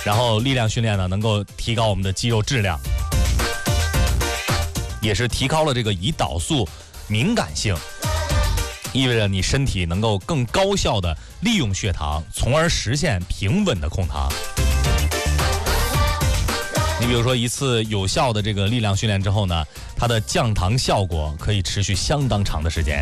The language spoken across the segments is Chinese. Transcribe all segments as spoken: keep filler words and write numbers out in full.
然后力量训练呢，能够提高我们的肌肉质量，也是提高了这个胰岛素敏感性，意味着你身体能够更高效的利用血糖，从而实现平稳的控糖。你比如说一次有效的这个力量训练之后呢，它的降糖效果可以持续相当长的时间。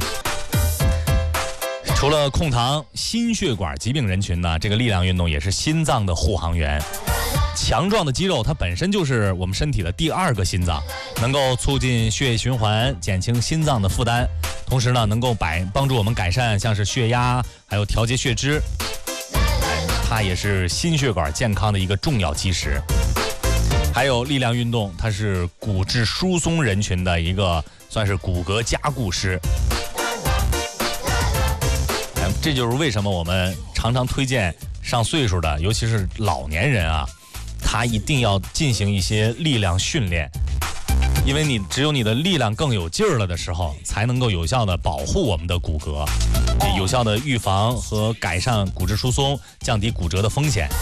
除了控糖，心血管疾病人群呢，这个力量运动也是心脏的护航员。强壮的肌肉它本身就是我们身体的第二个心脏，能够促进血液循环，减轻心脏的负担，同时呢能够摆帮助我们改善像是血压，还有调节血脂，哎，它也是心血管健康的一个重要基石。还有力量运动，它是骨质疏松人群的一个算是骨骼加固师。哎，这就是为什么我们常常推荐上岁数的，尤其是老年人啊，他一定要进行一些力量训练，因为你只有你的力量更有劲儿了的时候，才能够有效的保护我们的骨骼，有效的预防和改善骨质疏松，降低骨折的风险。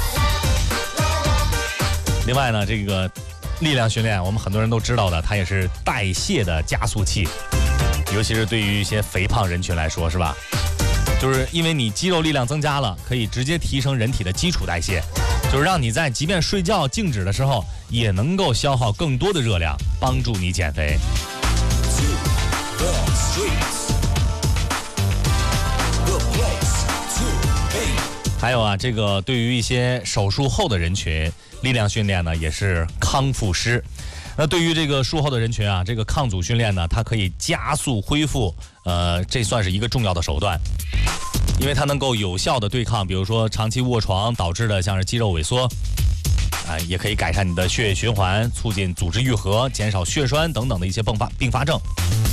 另外呢，这个力量训练我们很多人都知道的，它也是代谢的加速器，尤其是对于一些肥胖人群来说，是吧？就是因为你肌肉力量增加了，可以直接提升人体的基础代谢，就是让你在即便睡觉静止的时候，也能够消耗更多的热量，帮助你减肥。还有啊，这个对于一些手术后的人群，力量训练呢也是康复师。那对于这个术后的人群啊，这个抗阻训练呢，它可以加速恢复，呃，这算是一个重要的手段，因为它能够有效的对抗，比如说长期卧床导致的像是肌肉萎缩，啊、呃，也可以改善你的血液循环，促进组织愈合，减少血栓等等的一些并发并发症。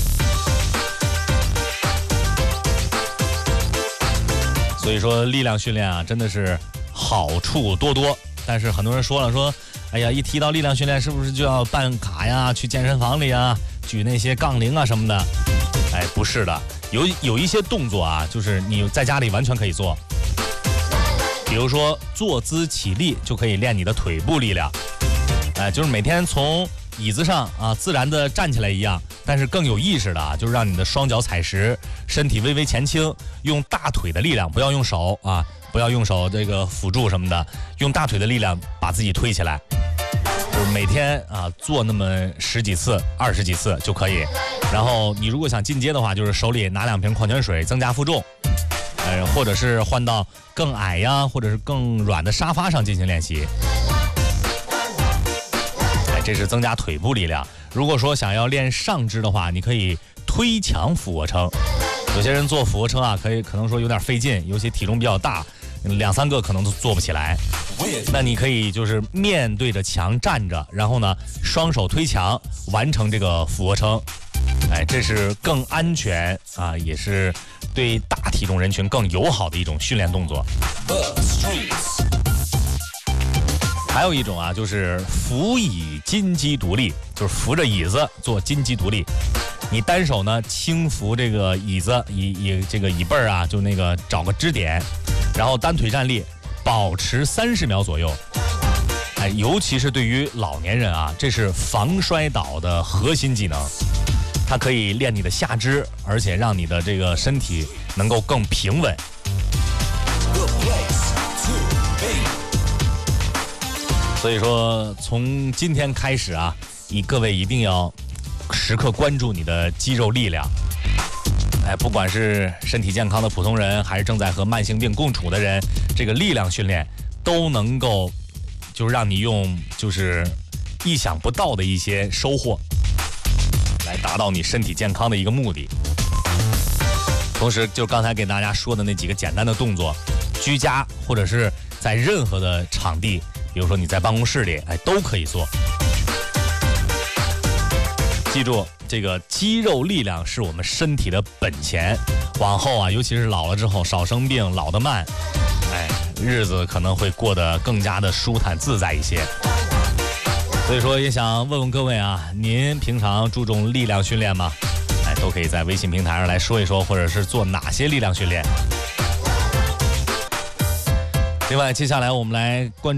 所以说力量训练啊，真的是好处多多。但是很多人说了说，哎呀，一提到力量训练，是不是就要办卡呀，去健身房里啊，举那些杠铃啊什么的？哎，不是的，有有一些动作啊，就是你在家里完全可以做。比如说坐姿起立就可以练你的腿部力量，哎，就是每天从椅子上啊自然的站起来一样，但是更有意识的啊，就是让你的双脚踩实，身体微微前倾，用大腿的力量，不要用手啊。不要用手这个辅助什么的，用大腿的力量把自己推起来，就是每天啊做那么十几次、二十几次就可以。然后你如果想进阶的话，就是手里拿两瓶矿泉水，增加负重，呃，或者是换到更矮呀，或者是更软的沙发上进行练习。哎，这是增加腿部力量。如果说想要练上肢的话，你可以推墙俯卧撑。有些人做俯卧撑啊，可以可能说有点费劲，尤其体重比较大，两三个可能都做不起来。那你可以就是面对着墙站着，然后呢双手推墙完成这个俯卧撑。哎，这是更安全啊，也是对大体重人群更友好的一种训练动作。还有一种啊，就是扶椅金鸡独立，就是扶着椅子做金鸡独立。你单手呢轻扶这个椅子，椅椅这个椅背啊，就那个找个支点，然后单腿站立，保持三十秒左右。哎，尤其是对于老年人啊，这是防摔倒的核心技能，它可以练你的下肢，而且让你的这个身体能够更平稳。所以说，从今天开始啊，你各位一定要时刻关注你的肌肉力量。哎，不管是身体健康的普通人，还是正在和慢性病共处的人，这个力量训练都能够就让你用就是意想不到的一些收获，来达到你身体健康的一个目的。同时，就刚才给大家说的那几个简单的动作，居家或者是在任何的场地，比如说你在办公室里，哎，都可以做。记住，这个肌肉力量是我们身体的本钱。往后啊，尤其是老了之后，少生病，老得慢，哎，日子可能会过得更加的舒坦自在一些。所以说，也想问问各位啊，您平常注重力量训练吗？哎，都可以在微信平台上来说一说，或者是做哪些力量训练。另外，接下来我们来关注。